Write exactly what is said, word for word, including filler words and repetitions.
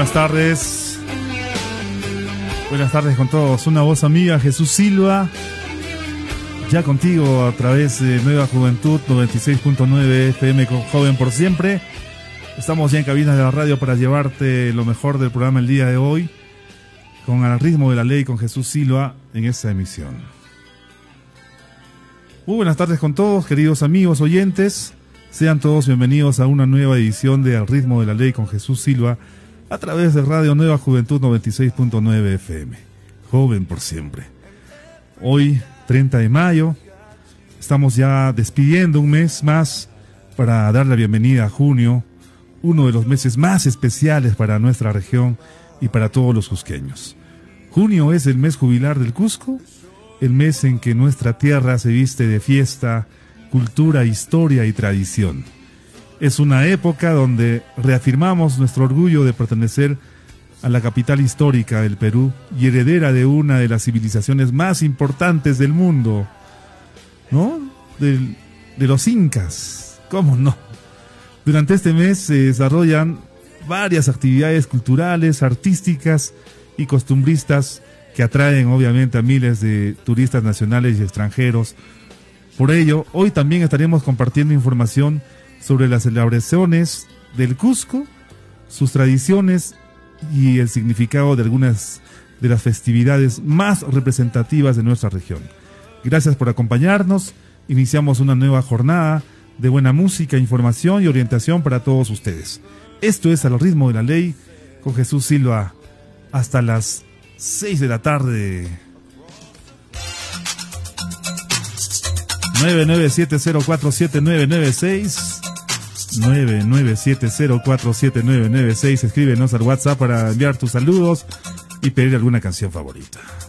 buenas tardes. Buenas tardes con todos. Una voz amiga, Jesús Silva. Ya contigo a través de Nueva Juventud noventa y seis punto nueve F M con Joven por Siempre. Estamos ya en cabinas de la radio para llevarte lo mejor del programa el día de hoy, con Al Ritmo de la Ley con Jesús Silva en esta emisión. Muy buenas tardes con todos, queridos amigos oyentes. Sean todos bienvenidos a una nueva edición de Al Ritmo de la Ley con Jesús Silva a través de Radio Nueva Juventud noventa y seis punto nueve F M. Joven por Siempre. Hoy, treinta de mayo, estamos ya despidiendo un mes más para dar la bienvenida a junio, uno de los meses más especiales para nuestra región y para todos los cusqueños. Junio es el mes jubilar del Cusco, el mes en que nuestra tierra se viste de fiesta, cultura, historia y tradición. Es una época donde reafirmamos nuestro orgullo de pertenecer a la capital histórica del Perú y heredera de una de las civilizaciones más importantes del mundo, ¿no? De, de los incas, ¿cómo no? Durante este mes se desarrollan varias actividades culturales, artísticas y costumbristas que atraen obviamente a miles de turistas nacionales y extranjeros. Por ello, hoy también estaremos compartiendo información sobre las celebraciones del Cusco, sus tradiciones y el significado de algunas de las festividades más representativas de nuestra región. Gracias por acompañarnos. Iniciamos una nueva jornada de buena música, información y orientación para todos ustedes. Esto es Al Ritmo de la Ley con Jesús Silva hasta las seis de la tarde. nueve nueve siete cero cuatro siete nueve nueve seis nueve nueve siete cero cuatro siete nueve nueve seis. Escríbenos al WhatsApp para enviar tus saludos y pedir alguna canción favorita.